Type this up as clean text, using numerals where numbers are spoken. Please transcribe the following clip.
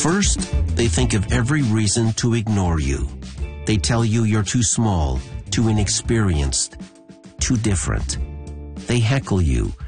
First, they think of every reason to ignore you. They tell you you're too small, too inexperienced, too different. They heckle you,